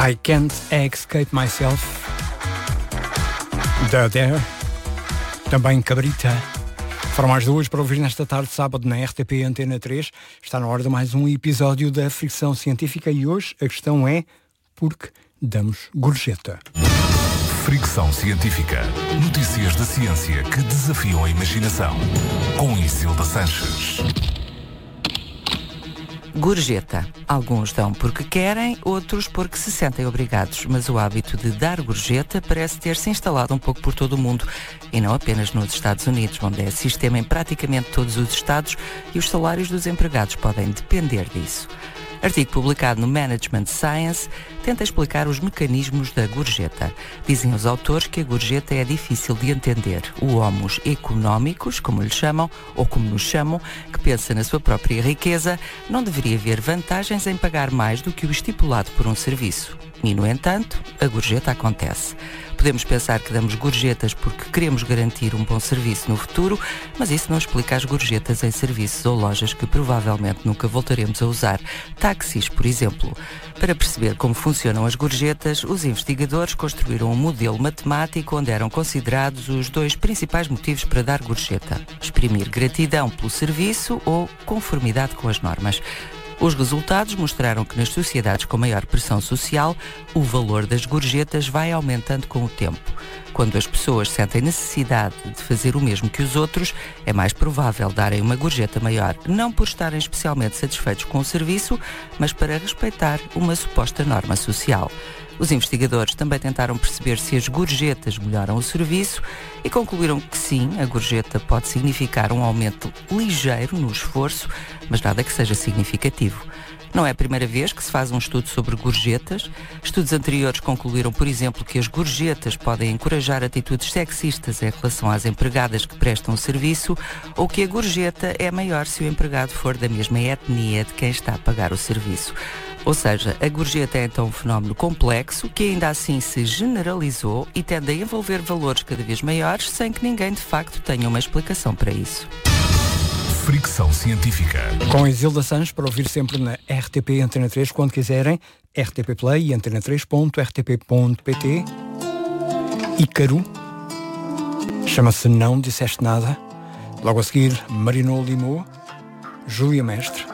I Can't Escape Myself, da Dare, também Cabrita. Foram as duas para ouvir nesta tarde de sábado na RTP Antena 3. Está na hora de mais um episódio da Fricção Científica e hoje a questão é: por que damos gorjeta? Fricção Científica. Notícias da ciência que desafiam a imaginação. Com Isilda Sanches. Gorjeta. Alguns dão porque querem, outros porque se sentem obrigados, mas o hábito de dar gorjeta parece ter-se instalado um pouco por todo o mundo, e não apenas nos Estados Unidos, onde é sistema em praticamente todos os estados e os salários dos empregados podem depender disso. Artigo publicado no Management Science tenta explicar os mecanismos da gorjeta. Dizem os autores que a gorjeta é difícil de entender. O homos económicos, como lhe chamam, ou como nos chamam, que pensa na sua própria riqueza, não deveria ver vantagens em pagar mais do que o estipulado por um serviço. E, no entanto, a gorjeta acontece. Podemos pensar que damos gorjetas porque queremos garantir um bom serviço no futuro, mas isso não explica as gorjetas em serviços ou lojas que provavelmente nunca voltaremos a usar. Táxis, por exemplo. Para perceber como funcionam as gorjetas, os investigadores construíram um modelo matemático onde eram considerados os dois principais motivos para dar gorjeta: exprimir gratidão pelo serviço ou conformidade com as normas. Os resultados mostraram que nas sociedades com maior pressão social, o valor das gorjetas vai aumentando com o tempo. Quando as pessoas sentem necessidade de fazer o mesmo que os outros, é mais provável darem uma gorjeta maior, não por estarem especialmente satisfeitos com o serviço, mas para respeitar uma suposta norma social. Os investigadores também tentaram perceber se as gorjetas melhoram o serviço e concluíram que sim, a gorjeta pode significar um aumento ligeiro no esforço, mas nada que seja significativo. Não é a primeira vez que se faz um estudo sobre gorjetas. Estudos anteriores concluíram, por exemplo, que as gorjetas podem encorajar atitudes sexistas em relação às empregadas que prestam o serviço, ou que a gorjeta é maior se o empregado for da mesma etnia de quem está a pagar o serviço. Ou seja, a gorjeta é então um fenómeno complexo que ainda assim se generalizou e tende a envolver valores cada vez maiores sem que ninguém de facto tenha uma explicação para isso. Fricção Científica. Com Isilda Sanches para ouvir sempre na RTP Antena 3 quando quiserem, RTP Play e antena3.rtp.pt. Ícaro, chama-se Não Disseste Nada. Logo a seguir, Marinô Limou, Júlia Mestre.